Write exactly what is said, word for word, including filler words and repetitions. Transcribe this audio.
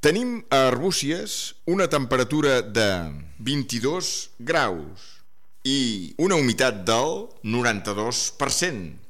Tenim a Arbúcies una temperatura de vint-i-dos graus i una humitat del noranta-dos per cent.